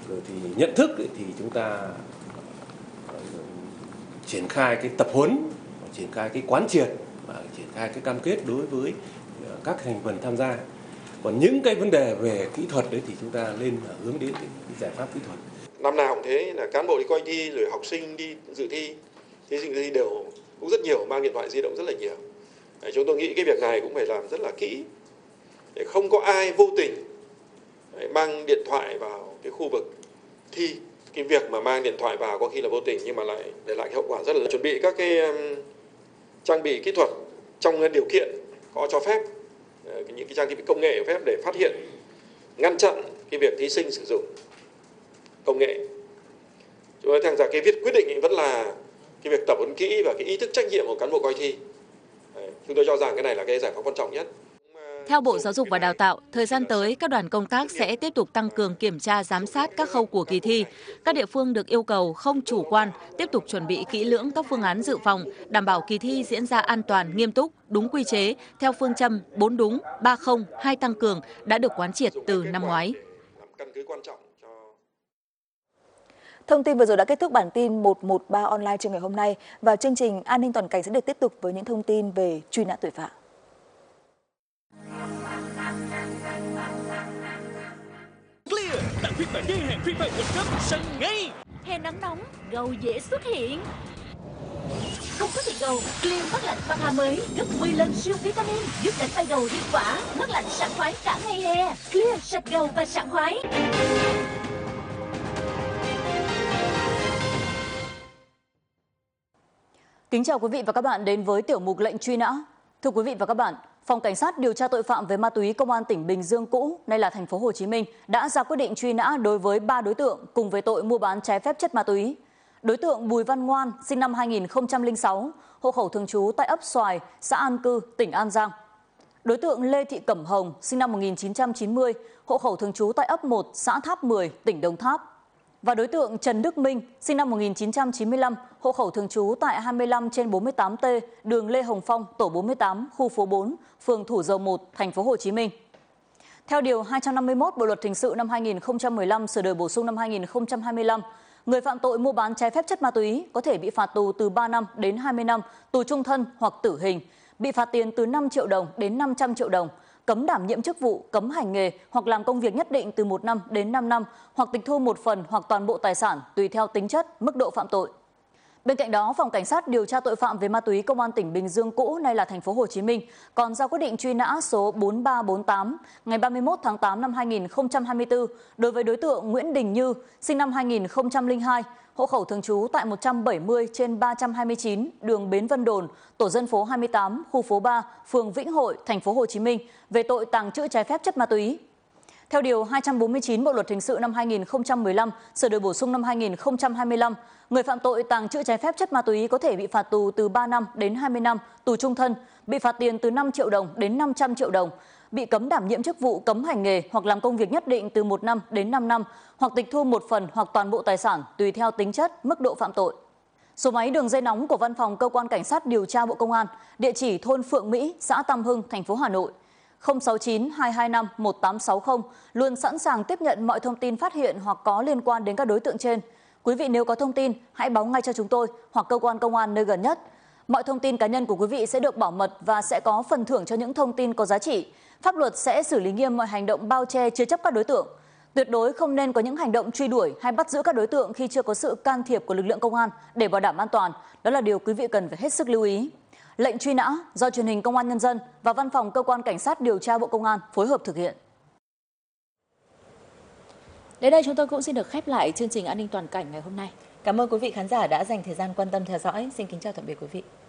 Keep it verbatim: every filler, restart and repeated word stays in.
rồi thì nhận thức thì chúng ta triển khai cái tập huấn, triển khai cái quán triệt và triển khai cái cam kết đối với các thành phần tham gia. Còn những cái vấn đề về kỹ thuật đấy thì chúng ta lên hướng đến cái, cái giải pháp kỹ thuật. Năm nào cũng thế, là cán bộ đi coi thi rồi học sinh đi dự thi, thí sinh dự thi đều cũng rất nhiều mang điện thoại di động rất là nhiều. Để chúng tôi nghĩ cái việc này cũng phải làm rất là kỹ để không có ai vô tình mang điện thoại vào cái khu vực thi. Cái việc mà mang điện thoại vào có khi là vô tình nhưng mà lại để lại cái hậu quả rất là. Chuẩn bị các cái um, trang bị kỹ thuật trong điều kiện có cho phép, uh, những cái trang thiết bị công nghệ phép để phát hiện, ngăn chặn cái việc thí sinh sử dụng công nghệ. Chúng tôi rằng cái việc quyết định vẫn là cái việc tập huấn kỹ và cái ý thức trách nhiệm của cán bộ coi thi. Đấy, chúng tôi cho rằng cái này là cái giải pháp quan trọng nhất. Theo Bộ Giáo dục và Đào tạo, thời gian tới, các đoàn công tác sẽ tiếp tục tăng cường kiểm tra, giám sát các khâu của kỳ thi. Các địa phương được yêu cầu không chủ quan, tiếp tục chuẩn bị kỹ lưỡng các phương án dự phòng, đảm bảo kỳ thi diễn ra an toàn, nghiêm túc, đúng quy chế, theo phương châm bốn đúng, ba không, hai tăng cường đã được quán triệt từ năm ngoái. Thông tin vừa rồi đã kết thúc bản tin một một ba online trên ngày hôm nay, và chương trình An ninh toàn cảnh sẽ được tiếp tục với những thông tin về truy nã tội phạm. Clear là phiên bản giới hạn FIFA World Cup sân ngay. Hè nắng nóng, gầu dễ xuất hiện. Không có thịt gầu, Clear mát lạnh pha mới gấp mười lần siêu vitamin giúp đánh bay gầu hiệu quả, mát lạnh sảng khoái cả ngày hè. Clear sạch gầu và sảng khoái. Kính chào quý vị và các bạn đến với tiểu mục lệnh truy nã. Thưa quý vị và các bạn, Phòng Cảnh sát điều tra tội phạm về ma túy Công an tỉnh Bình Dương cũ, nay là thành phố Hồ Chí Minh, đã ra quyết định truy nã đối với ba đối tượng cùng với tội mua bán trái phép chất ma túy. Đối tượng Bùi Văn Ngoan, sinh năm hai nghìn không trăm lẻ sáu, hộ khẩu thường trú tại ấp Xoài, xã An Cư, tỉnh An Giang. Đối tượng Lê Thị Cẩm Hồng, sinh năm một nghìn chín trăm chín mươi, hộ khẩu thường trú tại ấp một, xã Tháp mười, tỉnh Đồng Tháp. Và đối tượng Trần Đức Minh, sinh năm một nghìn chín trăm chín mươi lăm, hộ khẩu thường trú tại hai mươi lăm trên bốn mươi tám T, đường Lê Hồng Phong, tổ bốn mươi tám, khu phố bốn, phường Thủ Dầu một, thành phố Hồ Chí Minh. Theo điều hai trăm năm mươi mốt Bộ luật hình sự năm hai nghìn không trăm mười lăm sửa đổi bổ sung năm hai nghìn không trăm hai mươi lăm, người phạm tội mua bán trái phép chất ma túy có thể bị phạt tù từ ba năm đến hai mươi năm, tù trung thân hoặc tử hình, bị phạt tiền từ năm triệu đồng đến năm trăm triệu đồng, cấm đảm nhiệm chức vụ, cấm hành nghề hoặc làm công việc nhất định từ một năm đến năm năm, hoặc tịch thu một phần hoặc toàn bộ tài sản tùy theo tính chất, mức độ phạm tội. Bên cạnh đó, Phòng Cảnh sát điều tra tội phạm về ma túy Công an tỉnh Bình Dương cũ, nay là thành phố Hồ Chí Minh, còn ra quyết định truy nã số bốn ba bốn tám ngày ba mươi mốt tháng tám năm hai nghìn không trăm hai mươi tư đối với đối tượng Nguyễn Đình Như, sinh năm hai nghìn không trăm lẻ hai, hộ khẩu thường trú tại một trăm bảy mươi trên ba trăm hai mươi chín, đường Bến Vân Đồn, tổ dân phố hai mươi tám, khu phố ba, phường Vĩnh Hội, thành phố Hồ Chí Minh về tội tàng trữ trái phép chất ma túy. Theo điều hai trăm bốn mươi chín Bộ luật hình sự năm hai nghìn không trăm mười lăm, sửa đổi bổ sung năm hai nghìn không trăm hai mươi lăm, người phạm tội tàng trữ trái phép chất ma túy có thể bị phạt tù từ ba năm đến hai mươi năm, tù trung thân, bị phạt tiền từ năm triệu đồng đến năm trăm triệu đồng, bị cấm đảm nhiệm chức vụ, cấm hành nghề hoặc làm công việc nhất định từ một năm đến năm năm, hoặc tịch thu một phần hoặc toàn bộ tài sản tùy theo tính chất, mức độ phạm tội. Số máy đường dây nóng của Văn phòng Cơ quan Cảnh sát điều tra Bộ Công an, địa chỉ thôn Phượng Mỹ, xã Tam Hưng, thành phố Hà Nội, không sáu chín hai hai năm một tám sáu không, luôn sẵn sàng tiếp nhận mọi thông tin phát hiện hoặc có liên quan đến các đối tượng trên. Quý vị nếu có thông tin, hãy báo ngay cho chúng tôi hoặc cơ quan công an nơi gần nhất. Mọi thông tin cá nhân của quý vị sẽ được bảo mật và sẽ có phần thưởng cho những thông tin có giá trị. Pháp luật sẽ xử lý nghiêm mọi hành động bao che chứa chấp các đối tượng. Tuyệt đối không nên có những hành động truy đuổi hay bắt giữ các đối tượng khi chưa có sự can thiệp của lực lượng công an để bảo đảm an toàn. Đó là điều quý vị cần phải hết sức lưu ý. Lệnh truy nã do Truyền hình Công an Nhân dân và Văn phòng Cơ quan Cảnh sát điều tra Bộ Công an phối hợp thực hiện. Đến đây chúng tôi cũng xin được khép lại chương trình An ninh toàn cảnh ngày hôm nay. Cảm ơn quý vị khán giả đã dành thời gian quan tâm theo dõi. Xin kính chào tạm biệt quý vị.